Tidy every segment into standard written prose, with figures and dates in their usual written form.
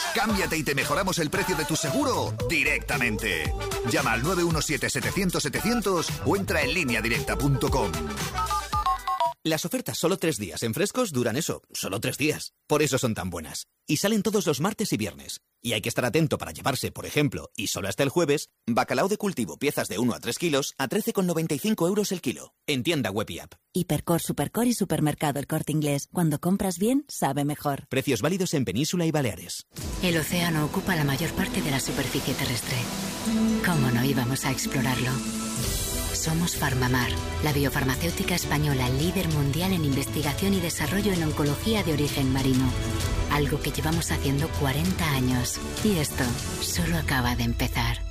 Cámbiate y te mejoramos el precio de tu seguro directamente. Llama al 917-700-700 o entra en lineadirecta.com. Las ofertas solo 3 días en Frescos duran eso, solo 3 días. Por eso son tan buenas. Y salen todos los martes y viernes. Y hay que estar atento para llevarse, por ejemplo, y solo hasta el jueves, bacalao de cultivo, piezas de 1 a 3 kilos, a 13,95 € el kilo. En tienda web y app. Hipercor, Supercor y Supermercado El Corte Inglés. Cuando compras bien, sabe mejor. Precios válidos en Península y Baleares. El océano ocupa la mayor parte de la superficie terrestre. ¿Cómo no íbamos a explorarlo? Somos Farmamar, la biofarmacéutica española líder mundial en investigación y desarrollo en oncología de origen marino. Algo que llevamos haciendo 40 años. Y esto solo acaba de empezar.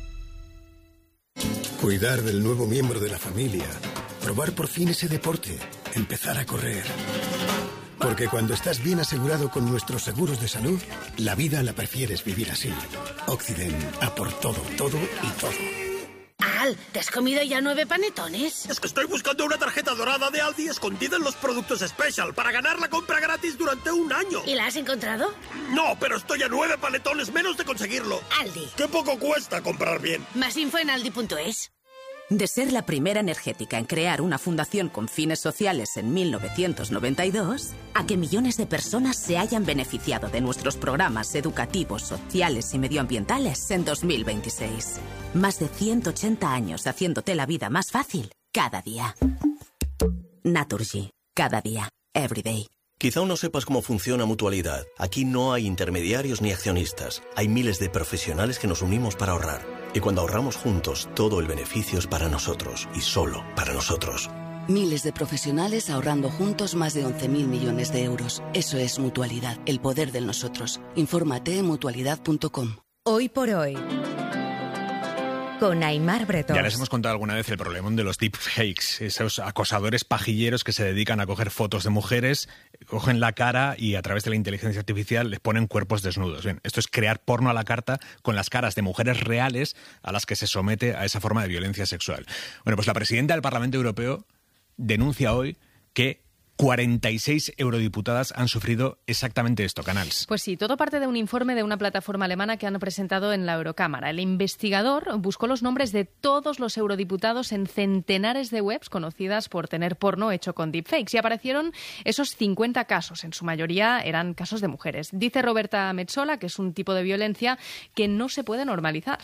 Cuidar del nuevo miembro de la familia. Probar por fin ese deporte. Empezar a correr. Porque cuando estás bien asegurado con nuestros seguros de salud, la vida la prefieres vivir así. Occident, a por todo, todo y todo. Al, ¿te has comido ya 9 panetones? Es que estoy buscando una tarjeta dorada de Aldi escondida en los productos Special para ganar la compra gratis durante un año. ¿Y la has encontrado? No, pero estoy a 9 panetones menos de conseguirlo. Aldi. ¡Qué poco cuesta comprar bien! Más info en aldi.es. De ser la primera energética en crear una fundación con fines sociales en 1992, a que millones de personas se hayan beneficiado de nuestros programas educativos, sociales y medioambientales en 2026. Más de 180 años haciéndote la vida más fácil cada día. Naturgy. Cada día. Everyday. Quizá aún no sepas cómo funciona Mutualidad. Aquí no hay intermediarios ni accionistas. Hay miles de profesionales que nos unimos para ahorrar. Y cuando ahorramos juntos, todo el beneficio es para nosotros y solo para nosotros. Miles de profesionales ahorrando juntos más de 11.000 millones de euros. Eso es Mutualidad, el poder del nosotros. Infórmate en mutualidad.com. Hoy por hoy, con Aimar Bretón. Ya les hemos contado alguna vez el problemón de los deepfakes, esos acosadores pajilleros que se dedican a coger fotos de mujeres, cogen la cara y a través de la inteligencia artificial les ponen cuerpos desnudos. Bien, esto es crear porno a la carta con las caras de mujeres reales a las que se somete a esa forma de violencia sexual. Bueno, pues la presidenta del Parlamento Europeo denuncia hoy que 46 eurodiputadas han sufrido exactamente esto, Canals. Pues sí, todo parte de un informe de una plataforma alemana que han presentado en la Eurocámara. El investigador buscó los nombres de todos los eurodiputados en centenares de webs conocidas por tener porno hecho con deepfakes y aparecieron esos 50 casos. En su mayoría eran casos de mujeres. Dice Roberta Metsola que es un tipo de violencia que no se puede normalizar.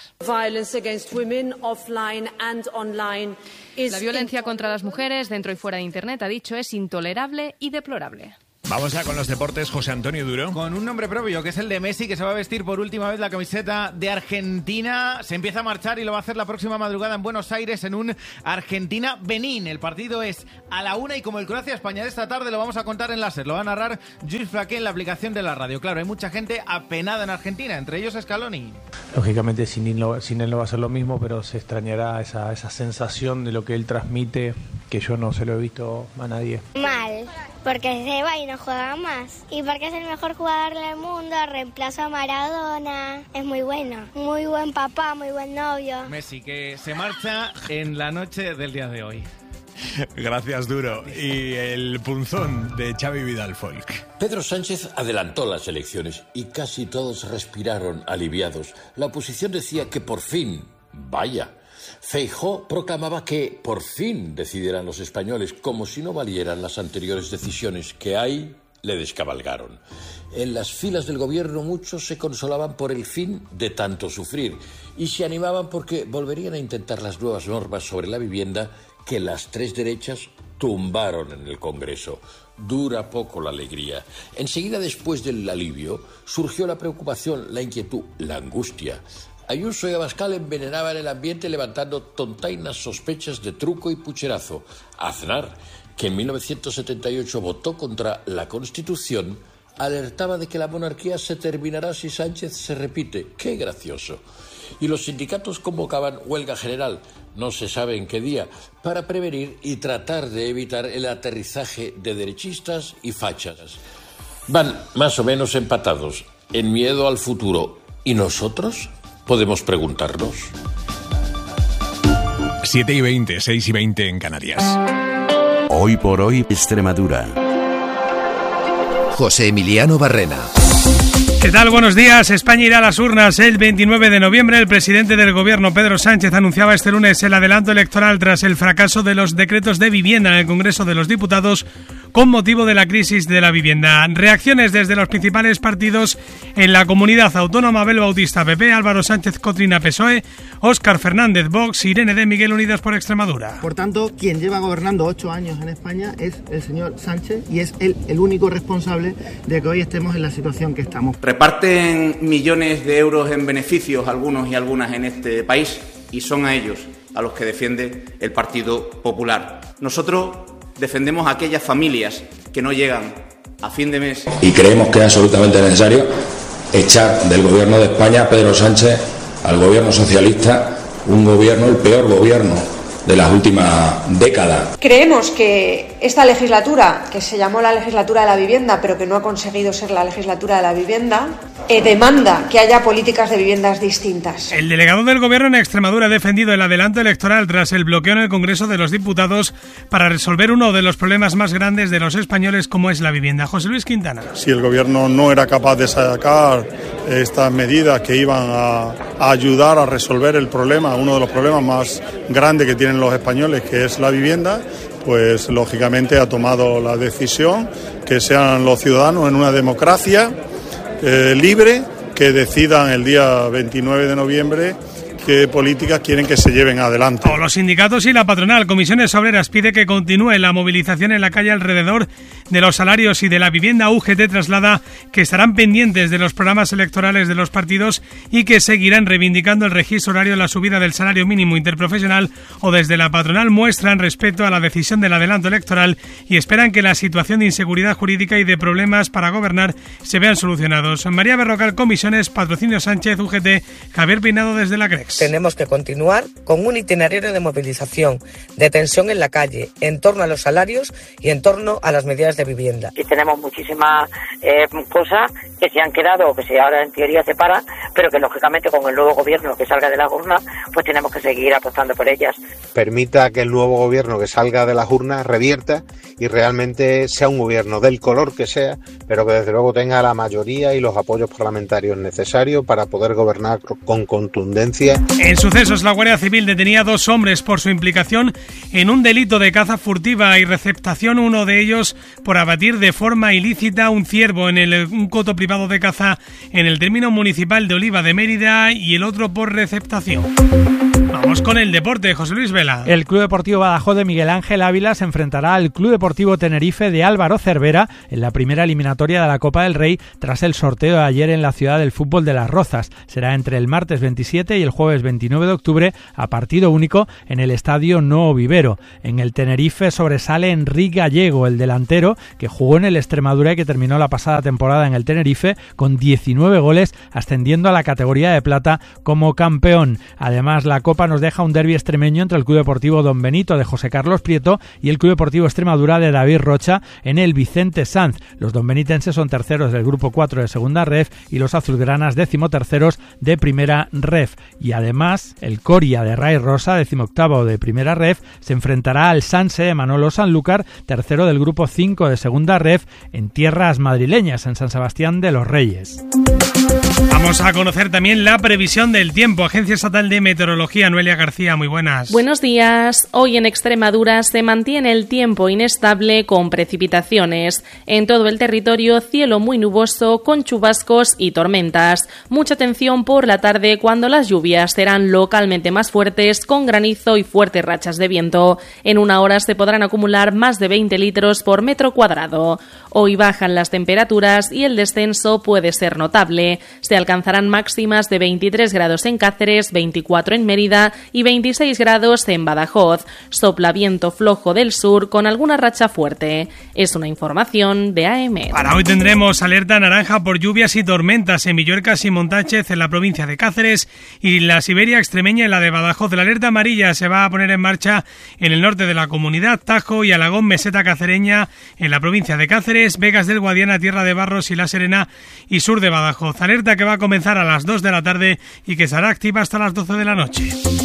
La violencia contra las mujeres dentro y fuera de Internet, ha dicho, es intolerable y deplorable. Vamos ya con los deportes, José Antonio Duro. Con un nombre propio, que es el de Messi, que se va a vestir por última vez la camiseta de Argentina. Se empieza a marchar y lo va a hacer la próxima madrugada en Buenos Aires en un Argentina-Benín. El partido es a la 1 y como el Croacia-España de esta tarde lo vamos a contar en láser. Lo va a narrar Jules Flaqué en la aplicación de la radio. Claro, hay mucha gente apenada en Argentina, entre ellos Scaloni. Lógicamente sin él no va a ser lo mismo, pero se extrañará esa sensación de lo que él transmite, que yo no se lo he visto a nadie. Mal, porque se va y no juega más. Y porque es el mejor jugador del mundo, reemplaza a Maradona. Es muy bueno, muy buen papá, muy buen novio. Messi, que se marcha en la noche del día de hoy. Gracias, Duro. Y el punzón de Xavi Vidal Folk. Pedro Sánchez adelantó las elecciones y casi todos respiraron aliviados. La oposición decía que por fin, vaya. Feijóo proclamaba que por fin decidirán los españoles, como si no valieran las anteriores decisiones que ahí le descabalgaron. En las filas del gobierno muchos se consolaban por el fin de tanto sufrir y se animaban porque volverían a intentar las nuevas normas sobre la vivienda que las tres derechas tumbaron en el Congreso. Dura poco la alegría. Enseguida, después del alivio, surgió la preocupación, la inquietud, la angustia. Ayuso y Abascal envenenaban el ambiente levantando tontainas sospechas de truco y pucherazo. Aznar, que en 1978 votó contra la Constitución, alertaba de que la monarquía se terminará si Sánchez se repite. ¡Qué gracioso! Y los sindicatos convocaban huelga general, no se sabe en qué día, para prevenir y tratar de evitar el aterrizaje de derechistas y fachas. Van más o menos empatados, en miedo al futuro. ¿Y nosotros? Podemos preguntarnos. 7:20, 6:20 en Canarias. Hoy por hoy, Extremadura. José Emiliano Barrena. ¿Qué tal? Buenos días. España irá a las urnas el 29 de noviembre. El presidente del gobierno, Pedro Sánchez, anunciaba este lunes el adelanto electoral tras el fracaso de los decretos de vivienda en el Congreso de los Diputados con motivo de la crisis de la vivienda. Reacciones desde los principales partidos en la comunidad autónoma: Abel Bautista, PP, Álvaro Sánchez Cotrina, PSOE, Óscar Fernández, Vox, Irene de Miguel, Unidas por Extremadura. Por tanto, quien lleva gobernando 8 años en España es el señor Sánchez y es él el único responsable de que hoy estemos en la situación que estamos. Reparten millones de euros en beneficios algunos y algunas en este país y son a ellos a los que defiende el Partido Popular. Nosotros defendemos a aquellas familias que no llegan a fin de mes. Y creemos que es absolutamente necesario echar del gobierno de España a Pedro Sánchez, al gobierno socialista, un gobierno, el peor gobierno de las últimas décadas. Creemos que esta legislatura, que se llamó la legislatura de la vivienda, pero que no ha conseguido ser la legislatura de la vivienda, demanda que haya políticas de viviendas distintas. El delegado del Gobierno en Extremadura ha defendido el adelanto electoral tras el bloqueo en el Congreso de los Diputados para resolver uno de los problemas más grandes de los españoles, como es la vivienda. José Luis Quintana. Si el Gobierno no era capaz de sacar estas medidas que iban a ayudar a resolver el problema, uno de los problemas más grandes que tienen los españoles, que es la vivienda, pues lógicamente ha tomado la decisión que sean los ciudadanos en una democracia libre que decidan el día 29 de noviembre qué políticas quieren que se lleven adelante. Los sindicatos y la patronal. Comisiones Obreras pide que continúe la movilización en la calle alrededor de los salarios y de la vivienda. UGT traslada que estarán pendientes de los programas electorales de los partidos y que seguirán reivindicando el registro horario, la subida del salario mínimo interprofesional, o desde la patronal muestran respeto a la decisión del adelanto electoral y esperan que la situación de inseguridad jurídica y de problemas para gobernar se vean solucionados. María Berrocal, Comisiones, Patrocinio Sánchez, UGT, Javier Peinado desde la CREX. Tenemos que continuar con un itinerario de movilización, de tensión en la calle, en torno a los salarios y en torno a las medidas de vivienda. Y tenemos muchísimas cosas que se han quedado o que ahora en teoría se paran, pero que lógicamente con el nuevo gobierno que salga de las urnas, pues tenemos que seguir apostando por ellas. Permita que el nuevo gobierno que salga de las urnas revierta y realmente sea un gobierno del color que sea, pero que desde luego tenga la mayoría y los apoyos parlamentarios necesarios para poder gobernar con contundencia. En sucesos, la Guardia Civil detenía a 2 hombres por su implicación en un delito de caza furtiva y receptación, uno de ellos por abatir de forma ilícita un ciervo en un coto privado de caza en el término municipal de Oliva de Mérida y el otro por receptación. Vamos con el deporte, José Luis Vela. El Club Deportivo Badajoz de Miguel Ángel Ávila se enfrentará al Club Deportivo Tenerife de Álvaro Cervera en la primera eliminatoria de la Copa del Rey tras el sorteo de ayer en la ciudad del fútbol de Las Rozas. Será entre el martes 27 y el jueves 29 de octubre a partido único en el Estadio Nuevo Vivero. En el Tenerife sobresale Enrique Gallego, el delantero que jugó en el Extremadura y que terminó la pasada temporada en el Tenerife con 19 goles, ascendiendo a la categoría de plata como campeón. Además, la Copa nos deja un derbi extremeño entre el Club Deportivo Don Benito de José Carlos Prieto y el Club Deportivo Extremadura de David Rocha en el Vicente Sanz. Los donbenitenses son terceros del grupo 4 de segunda ref y los azulgranas 13º de primera ref. Y además, el Coria de Ray Rosa, 18º de primera ref, se enfrentará al Sanse de Manolo Sanlúcar, tercero del grupo 5 de segunda ref, en tierras madrileñas, en San Sebastián de los Reyes. Vamos a conocer también la previsión del tiempo. Agencia Estatal de Meteorología, Noelia García, muy buenas. Buenos días. Hoy en Extremadura se mantiene el tiempo inestable con precipitaciones. En todo el territorio, cielo muy nuboso con chubascos y tormentas. Mucha atención por la tarde cuando las lluvias serán localmente más fuertes con granizo y fuertes rachas de viento. En una hora se podrán acumular más de 20 litros por metro cuadrado. Hoy bajan las temperaturas y el descenso puede ser notable. Se alcanzarán máximas de 23 grados en Cáceres, 24 en Mérida y 26 grados en Badajoz. Sopla viento flojo del sur con alguna racha fuerte. Es una información de AM. Para hoy tendremos alerta naranja por lluvias y tormentas en Villuercas y Montáchez en la provincia de Cáceres y la Siberia extremeña en la de Badajoz. La alerta amarilla se va a poner en marcha en el norte de la comunidad, Tajo y Alagón, meseta cacereña en la provincia de Cáceres, Vegas del Guadiana, Tierra de Barros y La Serena y sur de Badajoz. Alerta que va a comenzar a las 2 de la tarde y que estará activa hasta las 12 de la noche.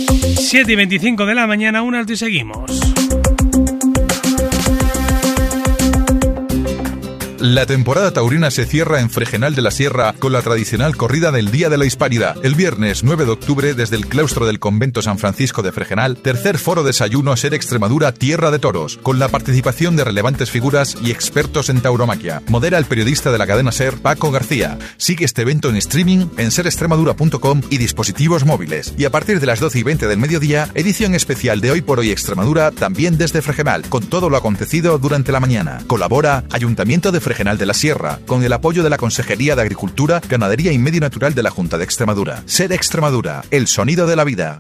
7:25 de la mañana, un alto y seguimos. La temporada taurina se cierra en Fregenal de la Sierra con la tradicional corrida del Día de la Hispanidad. El viernes 9 de octubre, desde el claustro del convento San Francisco de Fregenal, tercer foro desayuno Ser Extremadura Tierra de Toros, con la participación de relevantes figuras y expertos en tauromaquia. Modera el periodista de la cadena SER, Paco García. Sigue este evento en streaming en serextremadura.com y dispositivos móviles. Y a partir de las 12:20 del mediodía, edición especial de Hoy por Hoy Extremadura, también desde Fregenal, con todo lo acontecido durante la mañana. Colabora Ayuntamiento de Fregenal de la Sierra, con el apoyo de la Consejería de Agricultura, Ganadería y Medio Natural de la Junta de Extremadura. Ser Extremadura, el sonido de la vida.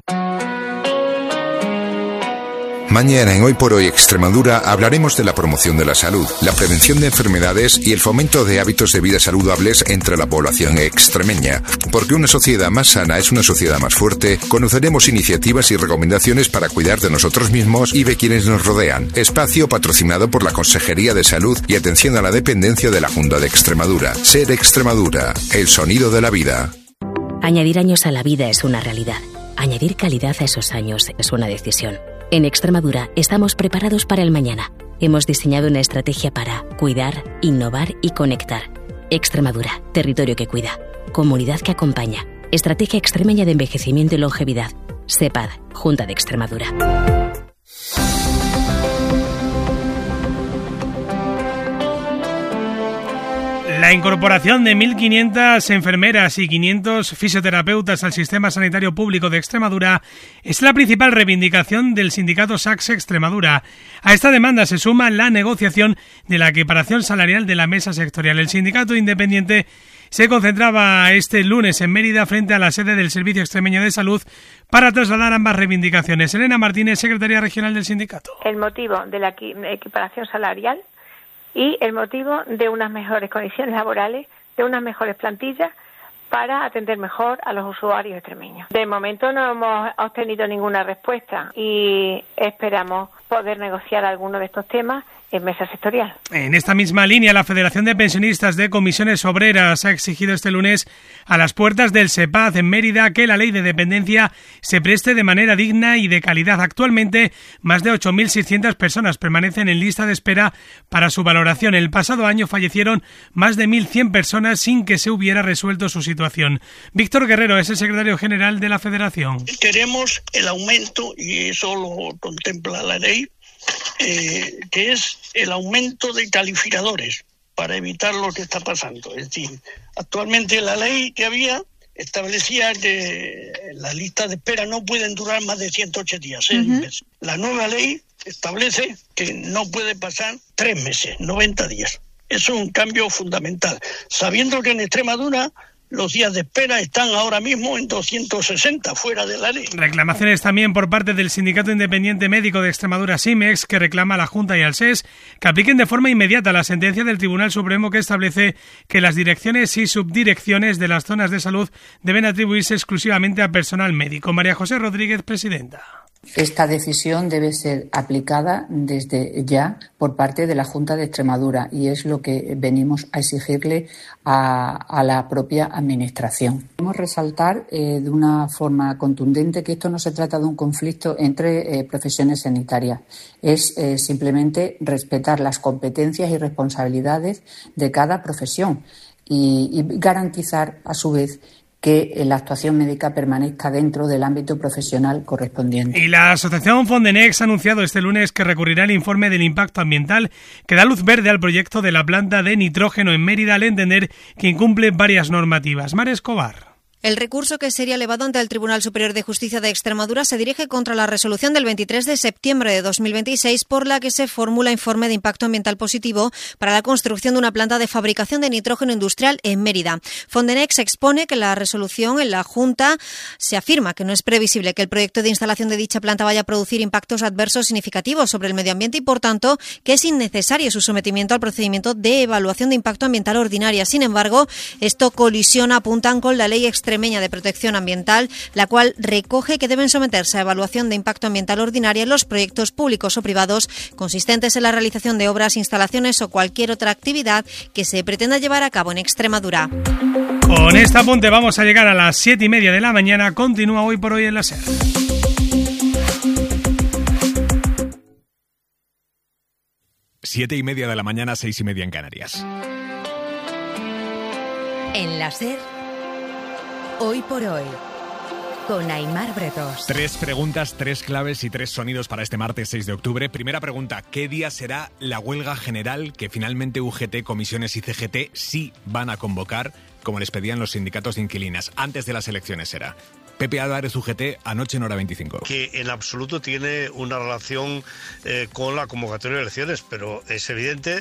Mañana en Hoy por Hoy Extremadura hablaremos de la promoción de la salud, la prevención de enfermedades y el fomento de hábitos de vida saludables entre la población extremeña. Porque una sociedad más sana es una sociedad más fuerte, conoceremos iniciativas y recomendaciones para cuidar de nosotros mismos y de quienes nos rodean. Espacio patrocinado por la Consejería de Salud y Atención a la Dependencia de la Junta de Extremadura. Ser Extremadura, el sonido de la vida. Añadir años a la vida es una realidad. Añadir calidad a esos años es una decisión. En Extremadura estamos preparados para el mañana. Hemos diseñado una estrategia para cuidar, innovar y conectar. Extremadura, territorio que cuida, comunidad que acompaña. Estrategia extremeña de envejecimiento y longevidad. CEPAD, Junta de Extremadura. La incorporación de 1.500 enfermeras y 500 fisioterapeutas al sistema sanitario público de Extremadura es la principal reivindicación del sindicato SACSE Extremadura. A esta demanda se suma la negociación de la equiparación salarial de la mesa sectorial. El sindicato independiente se concentraba este lunes en Mérida frente a la sede del Servicio Extremeño de Salud para trasladar ambas reivindicaciones. Elena Martínez, secretaria regional del sindicato. El motivo de la equiparación salarial y el motivo de unas mejores condiciones laborales, de unas mejores plantillas para atender mejor a los usuarios extremeños. De momento no hemos obtenido ninguna respuesta y esperamos poder negociar alguno de estos temas en mesa sectorial. En esta misma línea, la Federación de Pensionistas de Comisiones Obreras ha exigido este lunes a las puertas del SEPAD en Mérida que la ley de dependencia se preste de manera digna y de calidad. Actualmente, más de 8.600 personas permanecen en lista de espera para su valoración. El pasado año fallecieron más de 1.100 personas sin que se hubiera resuelto su situación. Víctor Guerrero es el secretario general de la Federación. Queremos el aumento, y eso lo contempla la ley, que es el aumento de calificadores para evitar lo que está pasando. Es decir, actualmente la ley que había establecía que las listas de espera no pueden durar más de 108 días, 6 meses. La nueva ley establece que no puede pasar 3 meses, 90 días. Eso es un cambio fundamental, sabiendo que en Extremadura los días de espera están ahora mismo en 260, fuera de la ley. Reclamaciones también por parte del Sindicato Independiente Médico de Extremadura, SIMEX, que reclama a la Junta y al SES que apliquen de forma inmediata la sentencia del Tribunal Supremo que establece que las direcciones y subdirecciones de las zonas de salud deben atribuirse exclusivamente a personal médico. María José Rodríguez, presidenta. Esta decisión debe ser aplicada desde ya por parte de la Junta de Extremadura y es lo que venimos a exigirle a la propia Administración. Queremos resaltar de una forma contundente que esto no se trata de un conflicto entre profesiones sanitarias, es simplemente respetar las competencias y responsabilidades de cada profesión y garantizar a su vez que la actuación médica permanezca dentro del ámbito profesional correspondiente. Y la asociación Fondenex ha anunciado este lunes que recurrirá al informe del impacto ambiental que da luz verde al proyecto de la planta de nitrógeno en Mérida al entender que incumple varias normativas. Mar Escobar. El recurso que sería elevado ante el Tribunal Superior de Justicia de Extremadura se dirige contra la resolución del 23 de septiembre de 2026 por la que se formula informe de impacto ambiental positivo para la construcción de una planta de fabricación de nitrógeno industrial en Mérida. Fondenex expone que la resolución en la Junta se afirma que no es previsible que el proyecto de instalación de dicha planta vaya a producir impactos adversos significativos sobre el medio ambiente y, por tanto, que es innecesario su sometimiento al procedimiento de evaluación de impacto ambiental ordinaria. Sin embargo, esto colisiona, apuntan, con la ley extremeña de protección ambiental, la cual recoge que deben someterse a evaluación de impacto ambiental ordinaria los proyectos públicos o privados consistentes en la realización de obras, instalaciones o cualquier otra actividad que se pretenda llevar a cabo en Extremadura. Con este apunte vamos a llegar a las 7:30 de la mañana. Continúa Hoy por Hoy en la SER. 7:30 de la mañana, 6:30 en Canarias. En la SER, Hoy por Hoy, con Aimar Bretos. 3 preguntas, 3 claves y 3 sonidos para este martes 6 de octubre. Primera pregunta, ¿qué día será la huelga general que finalmente UGT, comisiones y CGT sí van a convocar, como les pedían los sindicatos de inquilinas? Antes de las elecciones será. Pepe Álvarez, UGT, anoche en Hora 25. Que en absoluto tiene una relación con la convocatoria de elecciones, pero es evidente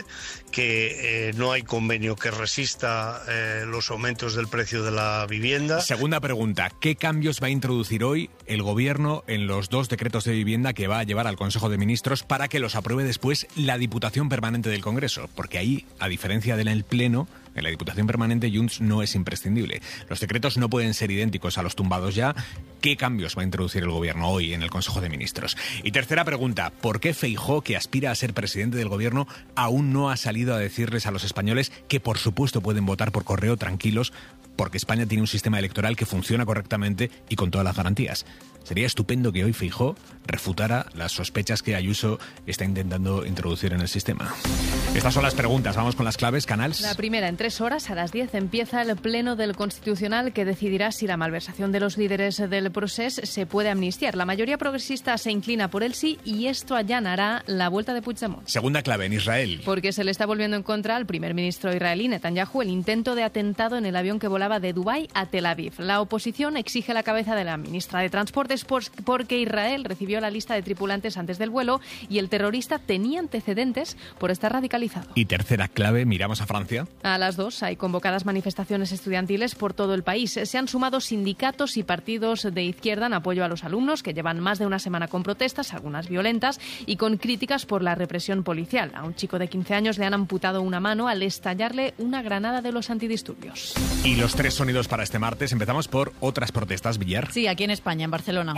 que no hay convenio que resista los aumentos del precio de la vivienda. Segunda pregunta, ¿qué cambios va a introducir hoy el Gobierno en los 2 decretos de vivienda que va a llevar al Consejo de Ministros para que los apruebe después la Diputación Permanente del Congreso? Porque ahí, a diferencia del Pleno, en la Diputación Permanente Junts no es imprescindible. Los decretos no pueden ser idénticos a los tumbados ya. ¿Qué cambios va a introducir el Gobierno hoy en el Consejo de Ministros? Y tercera pregunta, ¿por qué Feijóo, que aspira a ser presidente del Gobierno, aún no ha salido a decirles a los españoles que por supuesto pueden votar por correo tranquilos, porque España tiene un sistema electoral que funciona correctamente y con todas las garantías? Sería estupendo que hoy Feijóo refutara las sospechas que Ayuso está intentando introducir en el sistema. Estas son las preguntas. Vamos con las claves, Canals. La primera, en 3 horas, a las 10, empieza el Pleno del Constitucional que decidirá si la malversación de los líderes del Procés se puede amnistiar. La mayoría progresista se inclina por el sí y esto allanará la vuelta de Puigdemont. Segunda clave, en Israel. Porque se le está volviendo en contra al primer ministro israelí, Netanyahu, el intento de atentado en el avión que volaba de Dubái a Tel Aviv. La oposición exige la cabeza de la ministra de Transportes porque Israel recibió la lista de tripulantes antes del vuelo y el terrorista tenía antecedentes por estar radicalizado. Y tercera clave, miramos a Francia. A las 2 hay convocadas manifestaciones estudiantiles por todo el país. Se han sumado sindicatos y partidos de izquierda en apoyo a los alumnos que llevan más de una semana con protestas, algunas violentas, y con críticas por la represión policial. A un chico de 15 años le han amputado una mano al estallarle una granada de los antidisturbios. Y los 3 sonidos para este martes. Empezamos por otras protestas, Villar. Sí, aquí en España, en Barcelona.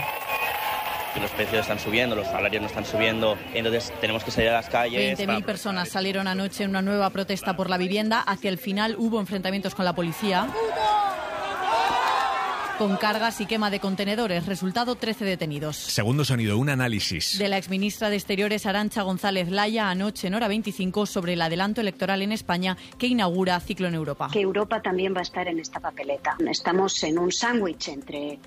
Los precios están subiendo, los salarios no están subiendo, entonces tenemos que salir a las calles. 20.000 personas salieron anoche en una nueva protesta por la vivienda. Hacia el final hubo enfrentamientos con la policía, con cargas y quema de contenedores. Resultado, 13 detenidos. Segundo sonido, un análisis de la exministra de Exteriores Arantxa González Laya anoche en Hora 25 sobre el adelanto electoral en España que inaugura ciclo en Europa. Que Europa también va a estar en esta papeleta. Estamos en un sándwich entre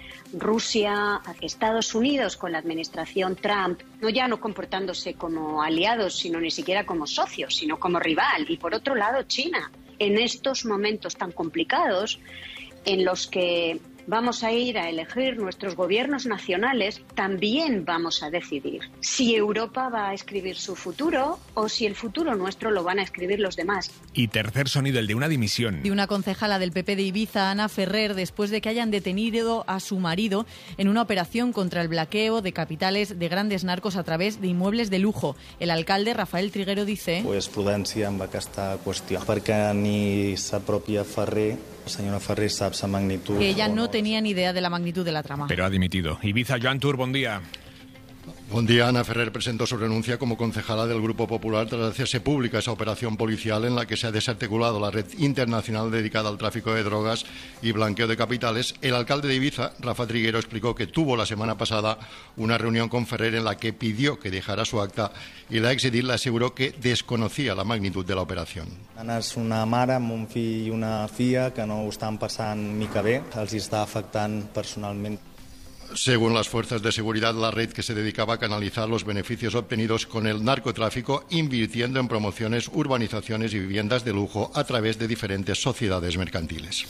Rusia, Estados Unidos con la administración Trump, no comportándose como aliados, sino ni siquiera como socios, sino como rival. Y por otro lado, China. En estos momentos tan complicados en los que vamos a ir a elegir nuestros gobiernos nacionales, también vamos a decidir si Europa va a escribir su futuro o si el futuro nuestro lo van a escribir los demás. Y tercer sonido, el de una dimisión. De una concejala del PP de Ibiza, Ana Ferrer, después de que hayan detenido a su marido en una operación contra el blanqueo de capitales de grandes narcos a través de inmuebles de lujo. El alcalde, Rafael Triguero, dice... Pues prudència amb aquesta qüestió, perquè ni sa pròpia Ferrer, la senyora Ferrer, sap sa magnitud... Que ella no tenía ni idea de la magnitud de la trama. Pero ha dimitido. Ibiza, Joan Tur, buen día. Buen día. Ana Ferrer presentó su renuncia como concejala del Grupo Popular tras hacerse pública esa operación policial en la que se ha desarticulado la red internacional dedicada al tráfico de drogas y blanqueo de capitales. El alcalde de Ibiza, Rafa Triguero, explicó que tuvo la semana pasada una reunión con Ferrer en la que pidió que dejara su acta y la exedil le aseguró que desconocía la magnitud de la operación. Ana és una mare amb un fill i una filla que no ho estan passant mica bé, els està afectant personalment. Según las fuerzas de seguridad, la red que se dedicaba a canalizar los beneficios obtenidos con el narcotráfico, invirtiendo en promociones, urbanizaciones y viviendas de lujo a través de diferentes sociedades mercantiles.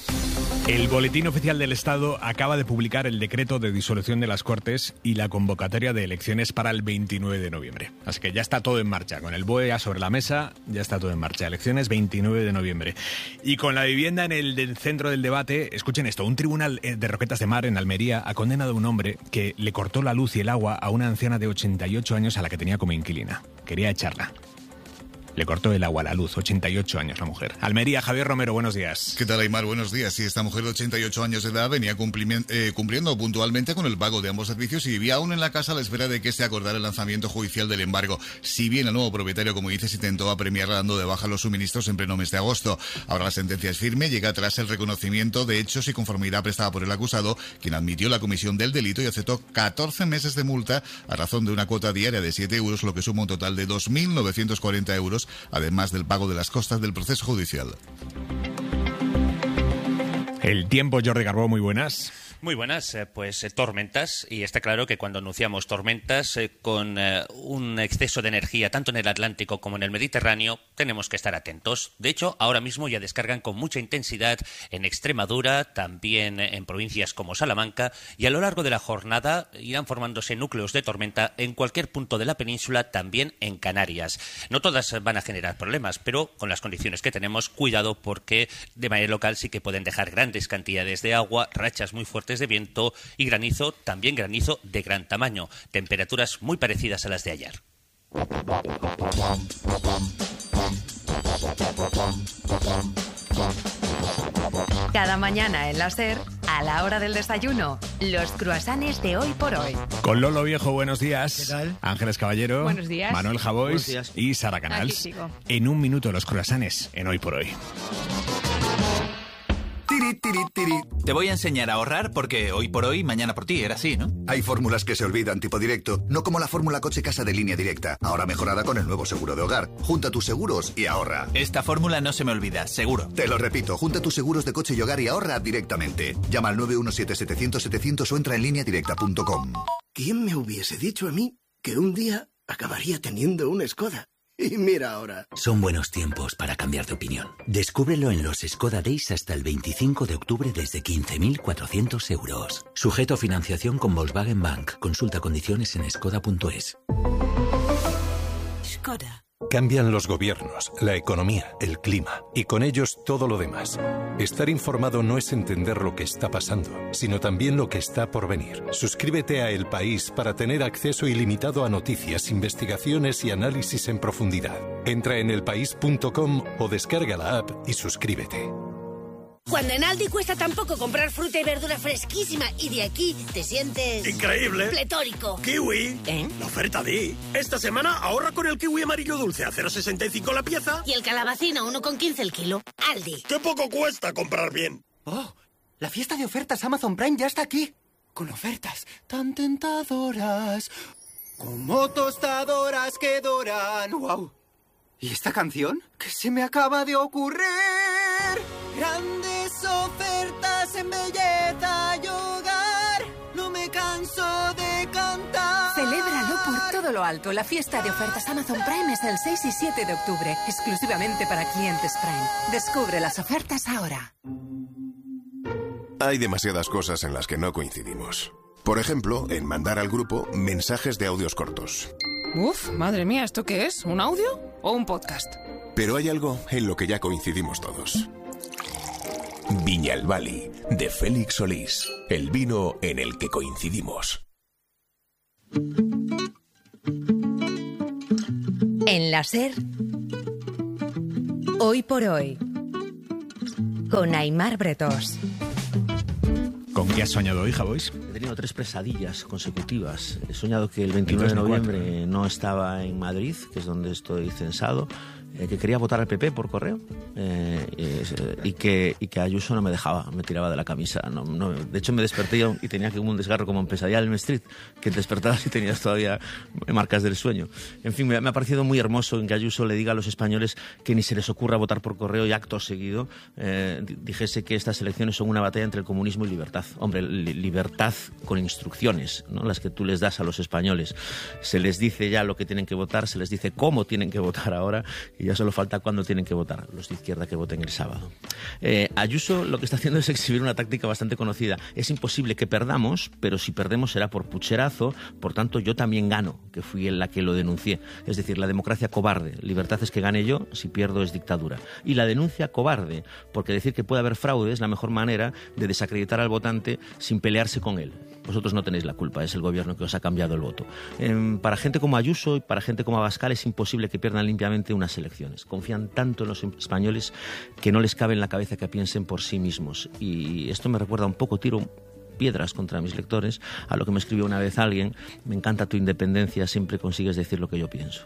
El Boletín Oficial del Estado acaba de publicar el decreto de disolución de las Cortes y la convocatoria de elecciones para el 29 de noviembre. Así que ya está todo en marcha. Con el BOE ya sobre la mesa, ya está todo en marcha. Elecciones 29 de noviembre. Y con la vivienda en el centro del debate, escuchen esto. Un tribunal de Roquetas de Mar, en Almería, ha condenado a un hombre que le cortó la luz y el agua a una anciana de 88 años a la que tenía como inquilina. Quería echarla. Le cortó el agua a la luz, 88 años la mujer. Almería, Javier Romero, buenos días. ¿Qué tal, Aymar? Buenos días. Sí, esta mujer de 88 años de edad venía cumpliendo puntualmente con el pago de ambos servicios y vivía aún en la casa a la espera de que se acordara el lanzamiento judicial del embargo. Si bien el nuevo propietario, como dices, intentó apremiarla dando de baja los suministros en pleno mes de agosto. Ahora la sentencia es firme, llega tras el reconocimiento de hechos y conformidad prestada por el acusado, quien admitió la comisión del delito y aceptó 14 meses de multa a razón de una cuota diaria de 7 euros, lo que suma un total de 2.940 euros, además del pago de las costas del proceso judicial. El tiempo, Jordi Carbó, muy buenas. Muy buenas, tormentas, y está claro que cuando anunciamos tormentas con un exceso de energía tanto en el Atlántico como en el Mediterráneo, tenemos que estar atentos. De hecho, ahora mismo ya descargan con mucha intensidad en Extremadura, también en provincias como Salamanca, y a lo largo de la jornada irán formándose núcleos de tormenta en cualquier punto de la península, también en Canarias. No todas van a generar problemas, pero con las condiciones que tenemos, cuidado, porque de manera local sí que pueden dejar grandes cantidades de agua, rachas muy fuertes de viento y granizo, también granizo de gran tamaño. Temperaturas muy parecidas a las de ayer. Cada mañana en la SER, a la hora del desayuno, los croissants de Hoy por Hoy. Con Lolo Viejo, buenos días. ¿Qué tal? Ángeles Caballero. Buenos días. Manuel Javois y Sara Canals. En un minuto los croissants en Hoy por Hoy. Te voy a enseñar a ahorrar porque hoy por hoy, mañana por ti, era así, ¿no? Hay fórmulas que se olvidan tipo directo, no como la fórmula coche-casa de Línea Directa, ahora mejorada con el nuevo seguro de hogar. Junta tus seguros y ahorra. Esta fórmula no se me olvida, seguro. Te lo repito, junta tus seguros de coche y hogar y ahorra directamente. Llama al 917-700-700 o entra en lineadirecta.com. ¿Quién me hubiese dicho a mí que un día acabaría teniendo una Skoda? Y mira ahora. Son buenos tiempos para cambiar de opinión. Descúbrelo en los Skoda Days hasta el 25 de octubre desde 15.400 euros. Sujeto a financiación con Volkswagen Bank. Consulta condiciones en skoda.es. Skoda. Cambian los gobiernos, la economía, el clima y con ellos todo lo demás. Estar informado no es entender lo que está pasando, sino también lo que está por venir. Suscríbete a El País para tener acceso ilimitado a noticias, investigaciones y análisis en profundidad. Entra en elpaís.com o descarga la app y suscríbete. Cuando en Aldi cuesta tan poco comprar fruta y verdura fresquísima y de aquí te sientes... ¡increíble! ¡Pletórico! ¡Kiwi! La oferta Di. Esta semana ahorra con el kiwi amarillo dulce a 0,65 la pieza. Y el calabacín a 1,15 el kilo. Aldi. ¡Qué poco cuesta comprar bien! ¡Oh! La fiesta de ofertas Amazon Prime ya está aquí. Con ofertas tan tentadoras como tostadoras que doran. ¡Wow! ¿Y esta canción? ¿Qué se me acaba de ocurrir? Grandes ofertas en belleza y hogar. No me canso de cantar. Celébralo por todo lo alto. La fiesta de ofertas Amazon Prime es el 6 y 7 de octubre. Exclusivamente para clientes Prime. Descubre las ofertas ahora. Hay demasiadas cosas en las que no coincidimos. Por ejemplo, en mandar al grupo mensajes de audios cortos. Uf, madre mía, ¿esto qué es? ¿Un audio o un podcast? Pero hay algo en lo que ya coincidimos todos. Viñalbali, de Félix Solís. El vino en el que coincidimos. En la SER, Hoy por Hoy, con Aymar Bretós. ¿Con qué has soñado hoy, Javois? He tenido 3 pesadillas consecutivas. He soñado que el 29 de noviembre no estaba en Madrid, que es donde estoy censado, que quería votar al PP por correo y que Ayuso no me dejaba, me tiraba de la camisa. No, de hecho, me desperté y tenía como un desgarro como en Pesadilla del Street, que te despertabas y tenías todavía marcas del sueño. En fin, me ha parecido muy hermoso en que Ayuso le diga a los españoles que ni se les ocurra votar por correo y acto seguido dijese que estas elecciones son una batalla entre el comunismo y libertad. Hombre, libertad con instrucciones, ¿no? Las que tú les das a los españoles. Se les dice ya lo que tienen que votar, se les dice cómo tienen que votar ahora y ya solo falta cuándo tienen que votar los de izquierda que voten el sábado. Ayuso lo que está haciendo es exhibir una táctica bastante conocida. Es imposible que perdamos, pero si perdemos será por pucherazo, por tanto yo también gano, que fui en la que lo denuncié. Es decir, la democracia cobarde. Libertad es que gane yo, si pierdo es dictadura. Y la denuncia cobarde, porque decir que puede haber fraude es la mejor manera de desacreditar al votante sin pelearse con él. Vosotros no tenéis la culpa, es el gobierno que os ha cambiado el voto. Para gente como Ayuso y para gente como Abascal es imposible que pierdan limpiamente unas elecciones. elecciones. Confían tanto en los españoles que no les cabe en la cabeza que piensen por sí mismos. Y esto me recuerda un poco, tiro piedras contra mis lectores, a lo que me escribió una vez alguien: me encanta tu independencia, siempre consigues decir lo que yo pienso.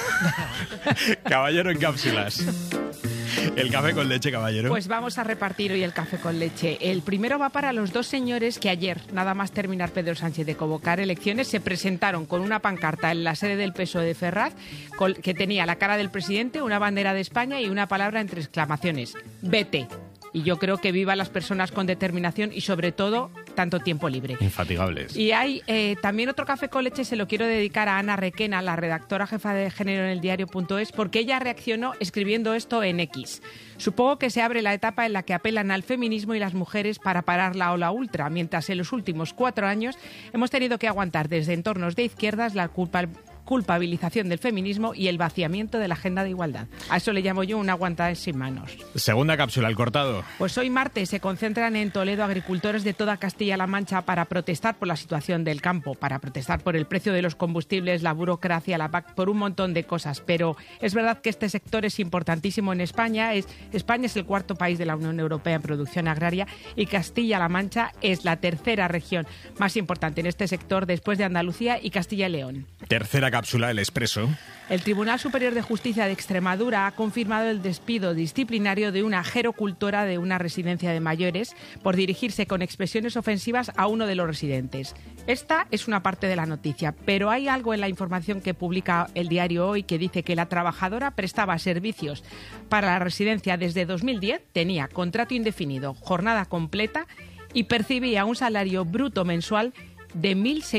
Caballero en cápsulas. El café con leche, caballero. Pues vamos a repartir hoy el café con leche. El primero va para los dos señores que ayer, nada más terminar Pedro Sánchez de convocar elecciones, se presentaron con una pancarta en la sede del PSOE de Ferraz que tenía la cara del presidente, una bandera de España y una palabra entre exclamaciones: vete. Y yo creo que vivan las personas con determinación y, sobre todo, tanto tiempo libre. Infatigables. Y hay también otro café con leche, se lo quiero dedicar a Ana Requena, la redactora jefa de género en eldiario.es, porque ella reaccionó escribiendo esto en X. Supongo que se abre la etapa en la que apelan al feminismo y las mujeres para parar la ola ultra, mientras en los últimos 4 años hemos tenido que aguantar desde entornos de izquierdas la culpabilización del feminismo y el vaciamiento de la agenda de igualdad. A eso le llamo yo una aguantada sin manos. Segunda cápsula, el cortado. Pues hoy martes se concentran en Toledo agricultores de toda Castilla-La Mancha para protestar por la situación del campo, para protestar por el precio de los combustibles, la burocracia, la PAC, por un montón de cosas. Pero es verdad que este sector es importantísimo en España. España es el 4º país de la Unión Europea en producción agraria y Castilla-La Mancha es la 3ª región más importante en este sector después de Andalucía y Castilla y León. Tercera cápsula, el expreso. El Tribunal Superior de Justicia de Extremadura ha confirmado el despido disciplinario de una gerocultora de una residencia de mayores por dirigirse con expresiones ofensivas a uno de los residentes. Esta es una parte de la noticia, pero hay algo en la información que publica el diario Hoy que dice que la trabajadora prestaba servicios para la residencia desde 2010, tenía contrato indefinido, jornada completa y percibía un salario bruto mensual de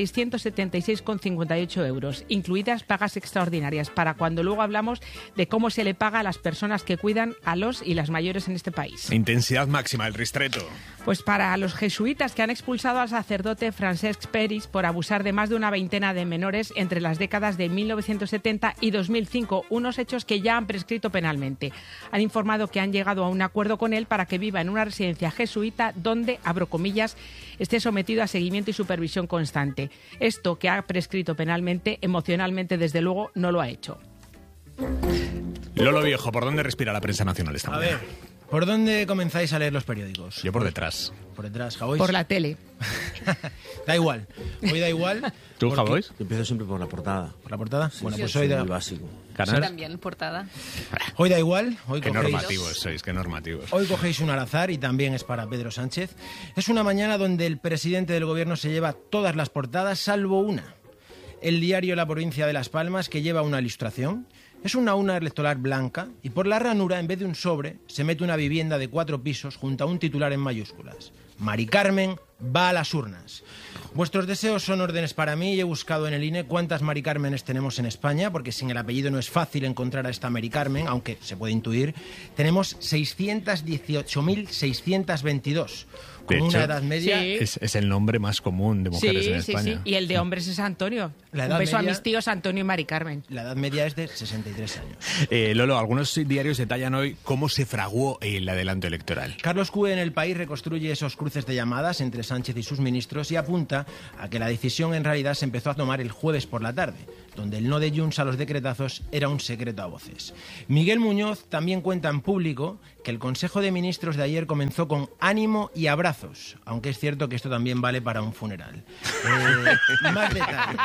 1.676,58 euros, incluidas pagas extraordinarias, para cuando luego hablamos de cómo se le paga a las personas que cuidan a los y las mayores en este país. Intensidad máxima, el ristreto. Pues para los jesuitas que han expulsado al sacerdote Francesc Peris por abusar de más de una veintena de menores entre las décadas de 1970 y 2005, unos hechos que ya han prescrito penalmente. Han informado que han llegado a un acuerdo con él para que viva en una residencia jesuita donde, abro comillas, esté sometido a seguimiento y supervisión constante. Esto que ha prescrito penalmente, emocionalmente desde luego no lo ha hecho. Lolo Viejo, ¿por dónde respira la prensa nacional esta mañana? A ver, ¿por dónde comenzáis a leer los periódicos? Yo por detrás. ¿Por detrás, Javois? Por la tele. Da igual. Hoy da igual. ¿Tú, Javois? Yo empiezo siempre por la portada. ¿Por la portada? Sí, bueno, sí, pues sí, hoy da... muy básico. Yo también, portada. Hoy da igual. Hoy qué cogéis... normativos sois, qué normativos. Hoy cogéis un al azar y también es para Pedro Sánchez. Es una mañana donde el presidente del gobierno se lleva todas las portadas salvo una. El diario La Provincia de Las Palmas, que lleva una ilustración. Es una urna electoral blanca y por la ranura, en vez de un sobre, se mete una vivienda de 4 pisos junto a un titular en mayúsculas. Mari Carmen va a las urnas. Vuestros deseos son órdenes para mí y he buscado en el INE cuántas Mari Cármenes tenemos en España, porque sin el apellido no es fácil encontrar a esta Mari Carmen, aunque se puede intuir. Tenemos 618.622. Con una edad media... Sí. Es el nombre más común de mujeres en España. Sí. Y el de hombres es Antonio. Un beso a mis tíos Antonio y Mari Carmen. La edad media es de 63 años. Lolo, algunos diarios detallan hoy cómo se fraguó el adelanto electoral. Carlos Cue en El País reconstruye esos cruces de llamadas entre Sánchez y sus ministros y apunta a que la decisión en realidad se empezó a tomar el jueves por la tarde, donde el no de Junts a los decretazos era un secreto a voces. Miguel Muñoz también cuenta en público que el Consejo de Ministros de ayer comenzó con ánimo y abrazos, aunque es cierto que esto también vale para un funeral. Más detalles.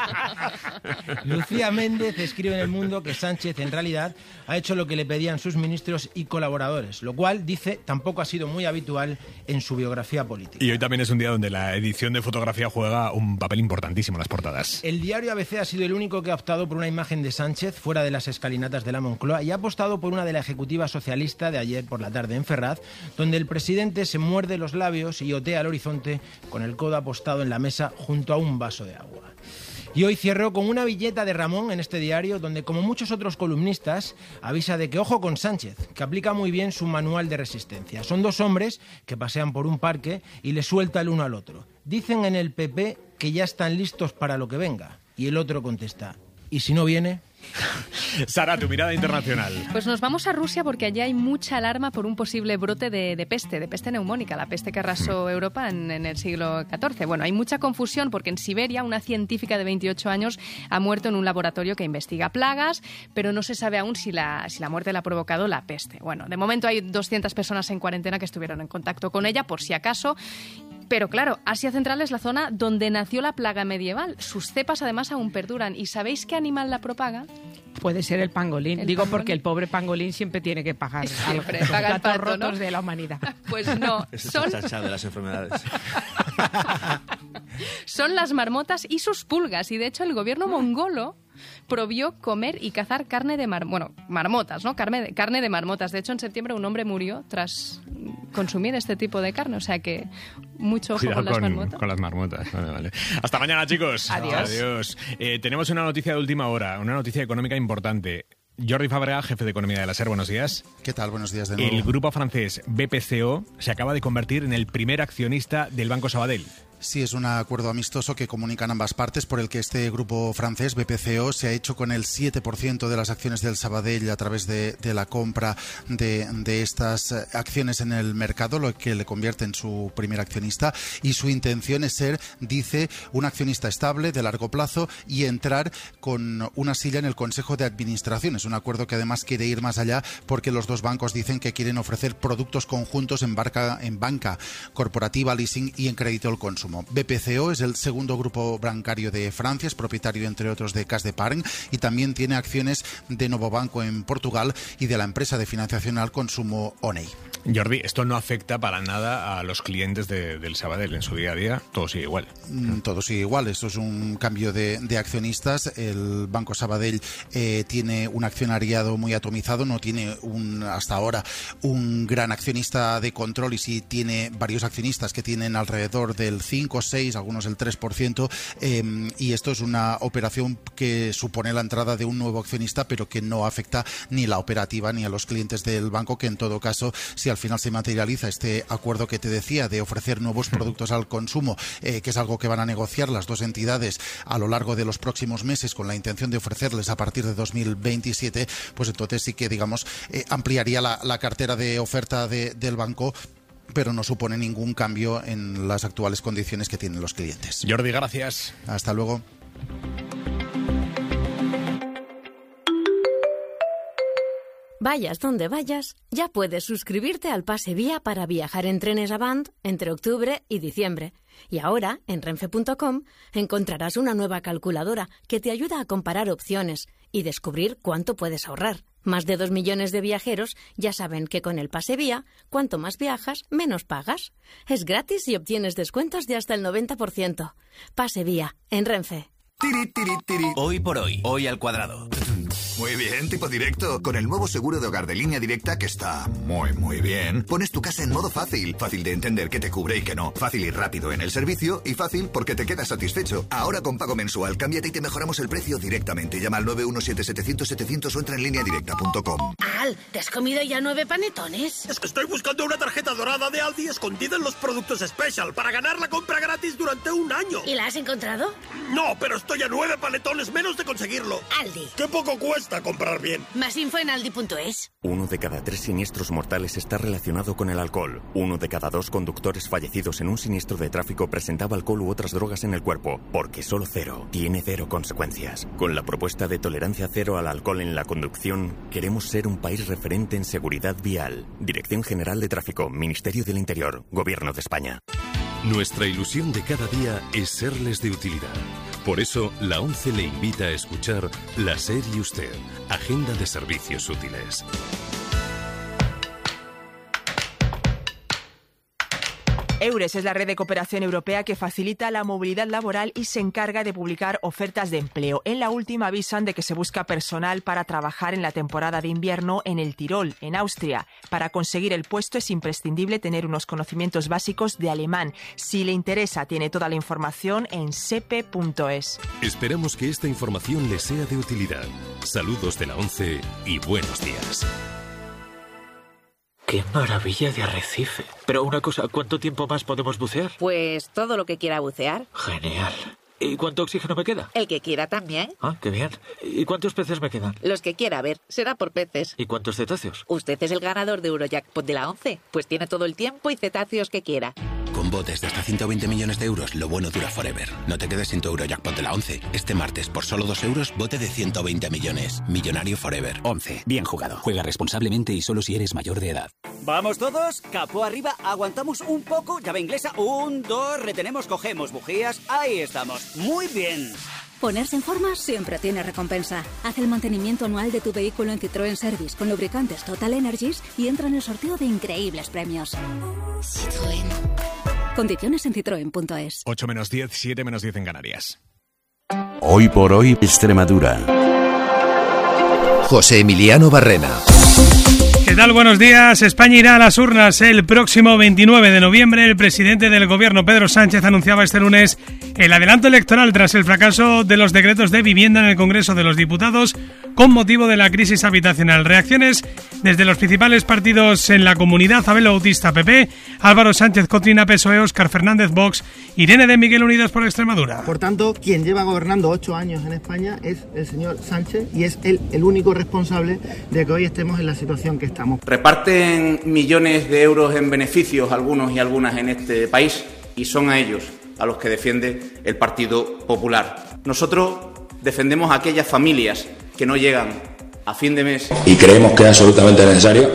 Lucía Méndez escribe en El Mundo que Sánchez en realidad ha hecho lo que le pedían sus ministros y colaboradores, lo cual, dice, tampoco ha sido muy habitual en su biografía política. Y hoy también es un día donde la edición de fotografía juega un papel importantísimo en las portadas. El diario ABC ha sido el único que ha optado por una imagen de Sánchez fuera de las escalinatas de la Moncloa y ha apostado por una de la ejecutiva socialista de ayer por la tarde en Ferraz, donde el presidente se muerde los labios y otea al horizonte con el codo apostado en la mesa junto a un vaso de agua. Y hoy cierro con una viñeta de Ramón en este diario, donde, como muchos otros columnistas, avisa de que ojo con Sánchez, que aplica muy bien su manual de resistencia. Son dos hombres que pasean por un parque y le suelta el uno al otro. Dicen en el PP que ya están listos para lo que venga. Y el otro contesta, ¿y si no viene? Sara, tu mirada internacional. Pues nos vamos a Rusia porque allí hay mucha alarma por un posible brote de peste neumónica, la peste que arrasó Europa en el siglo XIV. Bueno, hay mucha confusión porque en Siberia una científica de 28 años ha muerto en un laboratorio que investiga plagas, pero no se sabe aún si la muerte la ha provocado la peste. Bueno, de momento hay 200 personas en cuarentena que estuvieron en contacto con ella, por si acaso. Pero claro, Asia Central es la zona donde nació la plaga medieval. Sus cepas además aún perduran. ¿Y sabéis qué animal la propaga? Puede ser el pangolín. Porque el pobre pangolín siempre tiene que pagar siempre los paga platos el pato, rotos ¿no? de la humanidad. Pues no. Es el chachá de las enfermedades. Son las marmotas y sus pulgas. Y de hecho el gobierno mongolo prohibió comer y cazar carne de marmotas, ¿no? Carne de marmotas. De hecho, en septiembre un hombre murió tras consumir este tipo de carne. O sea que mucho ojo con las marmotas. Con las marmotas. Vale. Hasta mañana, chicos. Adiós. Tenemos una noticia de última hora, una noticia económica importante. Jordi Fàbrega, jefe de Economía de la SER, buenos días. ¿Qué tal? Buenos días de nuevo. El grupo francés BPCO se acaba de convertir en el primer accionista del Banco Sabadell. Sí, es un acuerdo amistoso que comunican ambas partes por el que este grupo francés, BPCO, se ha hecho con el 7% de las acciones del Sabadell a través de la compra de estas acciones en el mercado, lo que le convierte en su primer accionista, y su intención es ser, dice, un accionista estable de largo plazo y entrar con una silla en el Consejo de Administración. Es un acuerdo que además quiere ir más allá porque los dos bancos dicen que quieren ofrecer productos conjuntos en banca corporativa, leasing y en crédito al consumo. BPCO es el segundo grupo bancario de Francia, es propietario entre otros de Caisse d'Epargne y también tiene acciones de Novo Banco en Portugal y de la empresa de financiación al consumo Oney. Jordi, esto no afecta para nada a los clientes del Sabadell en su día a día, todo sigue igual. Todo sigue igual, esto es un cambio de accionistas. El Banco Sabadell tiene un accionariado muy atomizado, no tiene hasta ahora un gran accionista de control y sí tiene varios accionistas que tienen alrededor del 5, 6, algunos el 3%, y esto es una operación que supone la entrada de un nuevo accionista, pero que no afecta ni la operativa ni a los clientes del banco, que en todo caso, si al final se materializa este acuerdo que te decía de ofrecer nuevos productos al consumo, que es algo que van a negociar las dos entidades a lo largo de los próximos meses con la intención de ofrecerles a partir de 2027, pues entonces sí que, digamos, ampliaría la cartera de oferta del banco, pero no supone ningún cambio en las actuales condiciones que tienen los clientes. Jordi, gracias. Hasta luego. Vayas donde vayas, ya puedes suscribirte al Pase Vía para viajar en trenes Avant entre octubre y diciembre. Y ahora, en renfe.com, encontrarás una nueva calculadora que te ayuda a comparar opciones y descubrir cuánto puedes ahorrar. Más de 2 millones de viajeros ya saben que con el Pase Vía, cuanto más viajas, menos pagas. Es gratis y obtienes descuentos de hasta el 90%. Pase Vía, en Renfe. Tiri, tiri, tiri. Hoy por hoy, hoy al cuadrado. Muy bien, tipo directo. Con el nuevo seguro de hogar de Línea Directa, que está muy bien, pones tu casa en modo fácil. Fácil de entender qué te cubre y qué no. Fácil y rápido en el servicio y fácil porque te quedas satisfecho. Ahora con pago mensual, cámbiate y te mejoramos el precio directamente. Llama al 917-700-700 o entra en lineadirecta.com. Al, ¿te has comido ya 9 panetones? Es que estoy buscando una tarjeta dorada de Aldi escondida en los productos Special para ganar la compra gratis durante un año. ¿Y la has encontrado? No, pero estoy a 9 panetones menos de conseguirlo. Aldi. ¡Qué poco cuesta comprar bien! Más info en aldi.es. 1 de cada 3 siniestros mortales está relacionado con el alcohol. 1 de cada 2 conductores fallecidos en un siniestro de tráfico presentaba alcohol u otras drogas en el cuerpo, porque solo cero tiene cero consecuencias. Con la propuesta de tolerancia cero al alcohol en la conducción, queremos ser un país referente en seguridad vial. Dirección General de Tráfico, Ministerio del Interior, Gobierno de España. Nuestra ilusión de cada día es serles de utilidad. Por eso, la ONCE le invita a escuchar La SER y Usted, Agenda de Servicios Útiles. EURES es la red de cooperación europea que facilita la movilidad laboral y se encarga de publicar ofertas de empleo. En la última avisan de que se busca personal para trabajar en la temporada de invierno en el Tirol, en Austria. Para conseguir el puesto es imprescindible tener unos conocimientos básicos de alemán. Si le interesa, tiene toda la información en sepe.es. Esperamos que esta información le sea de utilidad. Saludos de la ONCE y buenos días. ¡Qué maravilla de arrecife! Pero una cosa, ¿cuánto tiempo más podemos bucear? Pues todo lo que quiera bucear. Genial. ¿Y cuánto oxígeno me queda? El que quiera también. Ah, qué bien. ¿Y cuántos peces me quedan? Los que quiera, a ver, será por peces. ¿Y cuántos cetáceos? Usted es el ganador de Eurojackpot de la 11, pues tiene todo el tiempo y cetáceos que quiera. Con botes de hasta 120 millones de euros, lo bueno dura forever. No te quedes sin tu Eurojackpot de la 11. Este martes, por solo 2 euros, bote de 120 millones. Millonario forever. 11. Bien jugado. Juega responsablemente y solo si eres mayor de edad. Vamos todos, capó arriba, aguantamos un poco, llave inglesa, 1, 2, retenemos, cogemos bujías, ahí estamos. Muy bien. Ponerse en forma siempre tiene recompensa. Haz el mantenimiento anual de tu vehículo en Citroën Service con lubricantes Total Energies y entra en el sorteo de increíbles premios. Citroën. Condiciones en citroen.es. 8 menos 10, 7 menos 10 en Canarias. Hoy por hoy, Extremadura. José Emiliano Barrena. ¿Qué tal? Buenos días. España irá a las urnas el próximo 29 de noviembre. El presidente del gobierno, Pedro Sánchez, anunciaba este lunes el adelanto electoral tras el fracaso de los decretos de vivienda en el Congreso de los Diputados con motivo de la crisis habitacional. Reacciones desde los principales partidos en la comunidad: Abel Bautista, PP, Álvaro Sánchez Cotrina, PSOE, Óscar Fernández, Vox, Irene de Miguel, Unidas por Extremadura. Por tanto, quien lleva gobernando 8 años en España es el señor Sánchez y es él el único responsable de que hoy estemos en la situación que estamos. Reparten millones de euros en beneficios algunos y algunas en este país y son a ellos a los que defiende el Partido Popular. Nosotros defendemos a aquellas familias que no llegan a fin de mes. Y creemos que es absolutamente necesario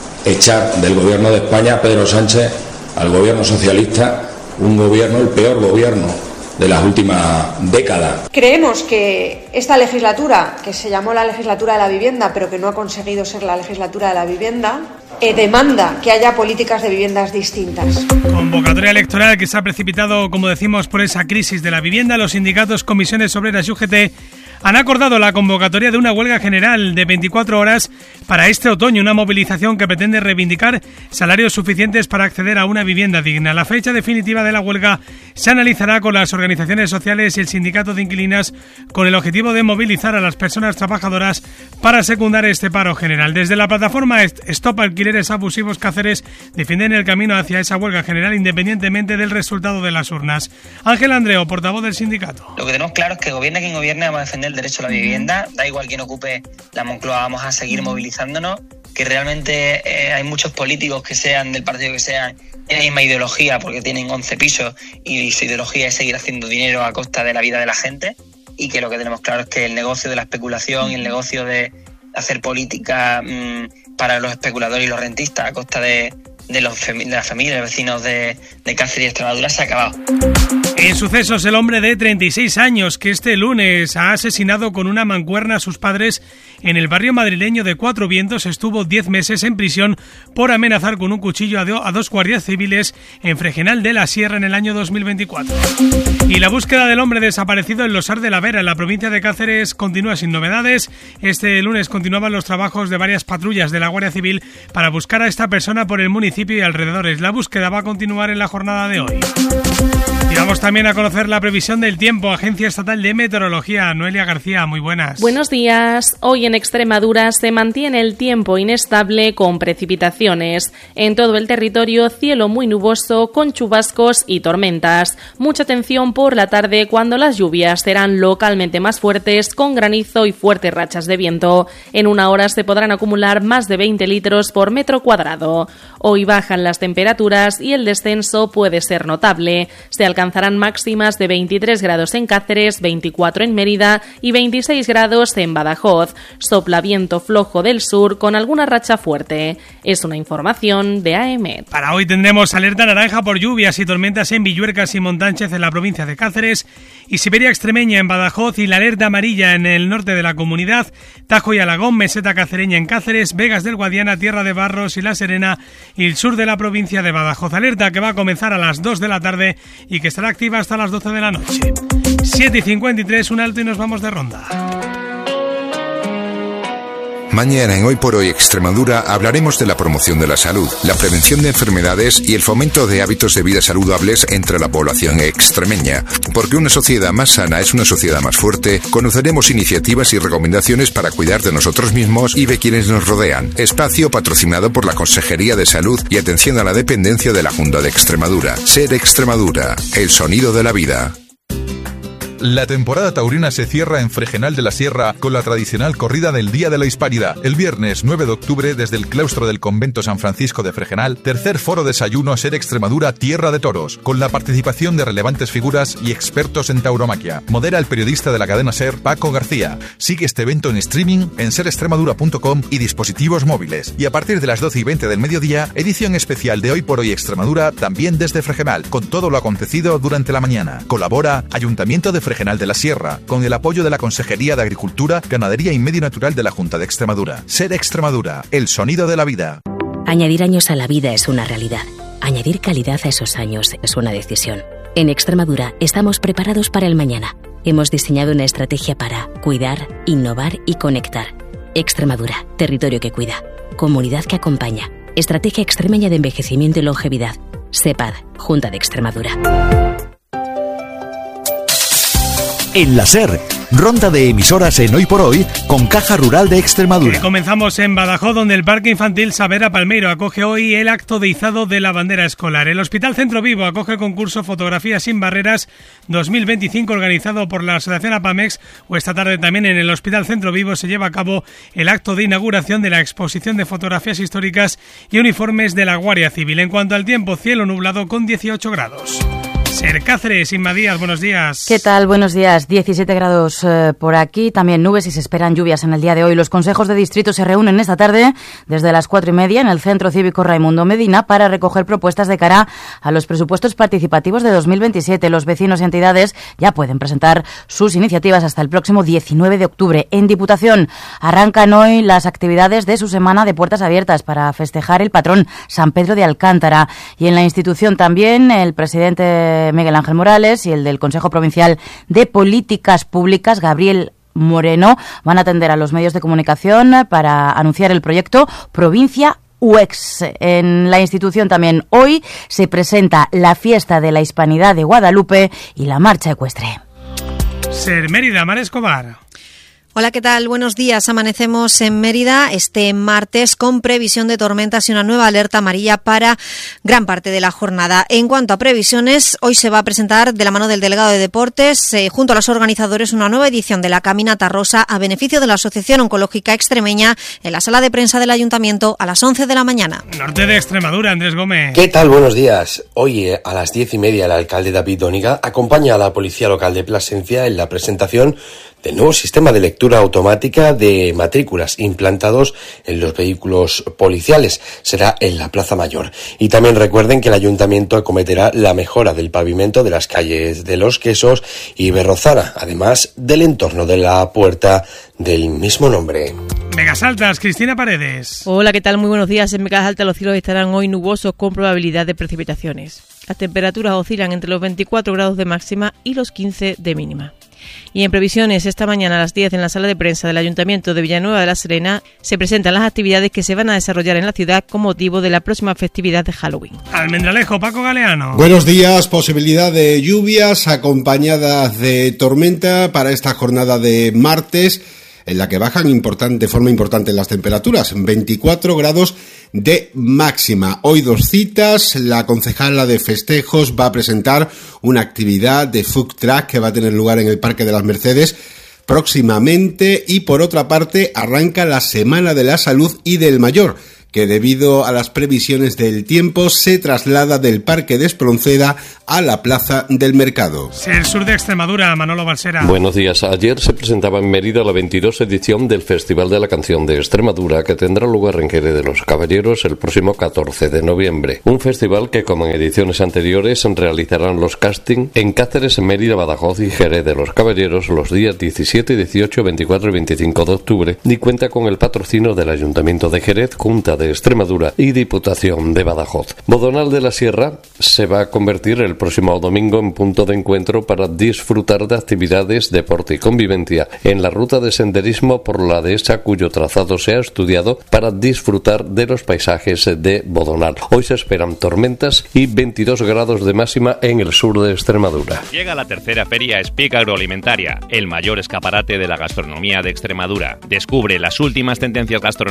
echar del gobierno de España a Pedro Sánchez al gobierno socialista, un gobierno, el peor gobierno de las últimas décadas. Creemos que esta legislatura, que se llamó la legislatura de la vivienda, pero que no ha conseguido ser la legislatura de la vivienda, demanda que haya políticas de viviendas distintas. Convocatoria electoral que se ha precipitado, como decimos, por esa crisis de la vivienda. Los sindicatos, comisiones obreras y UGT han acordado la convocatoria de una huelga general de 24 horas para este otoño, una movilización que pretende reivindicar salarios suficientes para acceder a una vivienda digna. La fecha definitiva de la huelga se analizará con las organizaciones sociales y el sindicato de inquilinas con el objetivo de movilizar a las personas trabajadoras para secundar este paro general. Desde la plataforma Stop Alquileres Abusivos Cáceres defienden el camino hacia esa huelga general independientemente del resultado de las urnas. Ángel Andreo, portavoz del sindicato. Lo que tenemos claro es que gobierne quien gobierne, vamos a defender el derecho a la vivienda, da igual quién ocupe la Moncloa, vamos a seguir movilizándonos, que realmente hay muchos políticos que sean del partido que sean, tienen la misma ideología porque tienen 11 pisos y su ideología es seguir haciendo dinero a costa de la vida de la gente, y que lo que tenemos claro es que el negocio de la especulación y el negocio de hacer política para los especuladores y los rentistas a costa de las familias, los vecinos de Cáceres y Extremadura se ha acabado. En sucesos, el hombre de 36 años que este lunes ha asesinado con una mancuerna a sus padres en el barrio madrileño de Cuatro Vientos estuvo 10 meses en prisión por amenazar con un cuchillo a 2 guardias civiles en Fregenal de la Sierra en el año 2024. Y la búsqueda del hombre desaparecido en Losar de la Vera, en la provincia de Cáceres, continúa sin novedades. Este lunes continuaban los trabajos de varias patrullas de la Guardia Civil para buscar a esta persona por el municipio y alrededores. La búsqueda va a continuar en la jornada de hoy. Y vamos también a conocer la previsión del tiempo. Agencia Estatal de Meteorología, Noelia García, muy buenas. Buenos días. Hoy en Extremadura se mantiene el tiempo inestable con precipitaciones. En todo el territorio, cielo muy nuboso con chubascos y tormentas. Mucha atención por la tarde cuando las lluvias serán localmente más fuertes con granizo y fuertes rachas de viento. En una hora se podrán acumular más de 20 litros por metro cuadrado. Hoy bajan las temperaturas y el descenso puede ser notable. Se alcanzarán máximas de 23 grados en Cáceres, 24 en Mérida y 26 grados en Badajoz. Sopla viento flojo del sur con alguna racha fuerte. Es una información de AEMET. Para hoy tendremos alerta naranja por lluvias y tormentas en Villuercas y Montánchez en la provincia de Cáceres y Siberia extremeña en Badajoz, y la alerta amarilla en el norte de la comunidad, Tajo y Alagón, meseta cacereña en Cáceres, Vegas del Guadiana, Tierra de Barros y La Serena y el sur de la provincia de Badajoz. Alerta que va a comenzar a las 2 de la tarde y que estará activa hasta las 12 de la noche. 7:53, un alto y nos vamos de ronda. Mañana en Hoy por Hoy Extremadura hablaremos de la promoción de la salud, la prevención de enfermedades y el fomento de hábitos de vida saludables entre la población extremeña. Porque una sociedad más sana es una sociedad más fuerte, conoceremos iniciativas y recomendaciones para cuidar de nosotros mismos y de quienes nos rodean. Espacio patrocinado por la Consejería de Salud y Atención a la Dependencia de la Junta de Extremadura. Ser Extremadura, el sonido de la vida. La temporada taurina se cierra en Fregenal de la Sierra con la tradicional corrida del Día de la Hispanidad. El viernes 9 de octubre, desde el claustro del convento San Francisco de Fregenal, tercer foro desayuno SER Extremadura Tierra de Toros, con la participación de relevantes figuras y expertos en tauromaquia. Modera el periodista de la cadena SER, Paco García. Sigue este evento en streaming en serextremadura.com y dispositivos móviles. Y a partir de las 12:20 del mediodía, edición especial de Hoy por Hoy Extremadura, también desde Fregenal, con todo lo acontecido durante la mañana. Colabora Ayuntamiento de Fregenal de la Sierra, con el apoyo de la Consejería de Agricultura, Ganadería y Medio Natural de la Junta de Extremadura. SER Extremadura, el sonido de la vida. Añadir años a la vida es una realidad. Añadir calidad a esos años es una decisión. En Extremadura estamos preparados para el mañana. Hemos diseñado una estrategia para cuidar, innovar y conectar. Extremadura, territorio que cuida. Comunidad que acompaña. Estrategia extremeña de envejecimiento y longevidad. SEPAD, Junta de Extremadura. En la SER, ronda de emisoras en Hoy por Hoy con Caja Rural de Extremadura. Comenzamos en Badajoz, donde el Parque Infantil Savera Palmeiro acoge hoy el acto de izado de la bandera escolar. El Hospital Centro Vivo acoge el concurso Fotografía sin Barreras 2025 organizado por la Asociación APAMEX, o esta tarde también en el Hospital Centro Vivo se lleva a cabo el acto de inauguración de la exposición de fotografías históricas y uniformes de la Guardia Civil. En cuanto al tiempo, cielo nublado con 18 grados. SER Cáceres, Inma Díaz, buenos días. ¿Qué tal? Buenos días. 17 grados por aquí, también nubes y se esperan lluvias en el día de hoy. Los consejos de distrito se reúnen esta tarde desde las 4:30 en el Centro Cívico Raimundo Medina para recoger propuestas de cara a los presupuestos participativos de 2027. Los vecinos y entidades ya pueden presentar sus iniciativas hasta el próximo 19 de octubre. En Diputación arrancan hoy las actividades de su semana de puertas abiertas para festejar el patrón San Pedro de Alcántara. Y en la institución también el presidente Miguel Ángel Morales y el del Consejo Provincial de Políticas Públicas, Gabriel Moreno, van a atender a los medios de comunicación para anunciar el proyecto Provincia UEX. En la institución también hoy se presenta la Fiesta de la Hispanidad de Guadalupe y la Marcha Ecuestre. SER Mérida, Mar Escobar. Hola, ¿qué tal? Buenos días. Amanecemos en Mérida este martes con previsión de tormentas y una nueva alerta amarilla para gran parte de la jornada. En cuanto a previsiones, hoy se va a presentar de la mano del delegado de Deportes, junto a los organizadores, una nueva edición de la Caminata Rosa a beneficio de la Asociación Oncológica Extremeña en la sala de prensa del Ayuntamiento a las 11 de la mañana. Norte de Extremadura, Andrés Gómez. ¿Qué tal? Buenos días. Hoy a las 10:30 el alcalde David Dóniga acompaña a la Policía Local de Plasencia en la presentación del nuevo sistema de lectura automática de matrículas implantados en los vehículos policiales. Será en la Plaza Mayor. Y también recuerden que el Ayuntamiento acometerá la mejora del pavimento de las calles de Los Quesos y Berrozana, además del entorno de la puerta del mismo nombre. Vegas Altas, Cristina Paredes. Hola, ¿qué tal? Muy buenos días. En Vegas Altas los cielos estarán hoy nubosos con probabilidad de precipitaciones. Las temperaturas oscilan entre los 24 grados de máxima y los 15 de mínima. Y en previsiones, esta mañana a las 10 en la sala de prensa del Ayuntamiento de Villanueva de la Serena se presentan las actividades que se van a desarrollar en la ciudad con motivo de la próxima festividad de Halloween. Almendralejo, Paco Galeano. Buenos días, posibilidad de lluvias acompañadas de tormenta para esta jornada de martes, en la que bajan de forma importante las temperaturas, 24 grados de máxima. Hoy 2 citas, la concejala de festejos va a presentar una actividad de food truck que va a tener lugar en el Parque de las Mercedes próximamente, y por otra parte arranca la Semana de la Salud y del Mayor, que debido a las previsiones del tiempo se traslada del Parque de Espronceda a la Plaza del Mercado. El sur de Extremadura, Manolo Balsera. Buenos días. Ayer se presentaba en Mérida la 22 edición del Festival de la Canción de Extremadura, que tendrá lugar en Jerez de los Caballeros el próximo 14 de noviembre. Un festival que, como en ediciones anteriores, realizarán los castings en Cáceres, Mérida, Badajoz y Jerez de los Caballeros los días 17, 18, 24 y 25 de octubre, y cuenta con el patrocinio del Ayuntamiento de Jerez, Junta de Extremadura y Diputación de Badajoz. Bodonal de la Sierra se va a convertir el próximo domingo en punto de encuentro para disfrutar de actividades, deporte y convivencia en la ruta de senderismo por la dehesa, cuyo trazado se ha estudiado para disfrutar de los paisajes de Bodonal. Hoy se esperan tormentas y 22 grados de máxima en el sur de Extremadura. Llega la tercera feria Speak Agroalimentaria, el mayor escaparate de la gastronomía de Extremadura. Descubre las últimas tendencias gastronómicas